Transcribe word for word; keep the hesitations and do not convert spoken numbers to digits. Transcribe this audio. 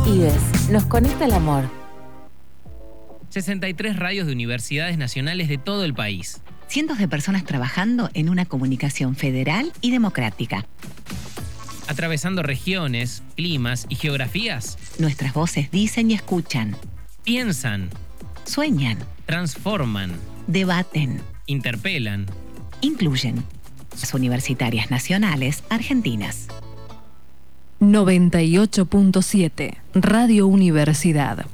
IDES, nos conecta el amor. sesenta y tres radios de universidades nacionales de todo el país. Cientos de personas trabajando en una comunicación federal y democrática. Atravesando regiones, climas y geografías. Nuestras voces dicen y escuchan. Piensan. Sueñan. Transforman. Debaten. Interpelan. Incluyen. Las universitarias nacionales argentinas. noventa y ocho punto siete Radio Universidad.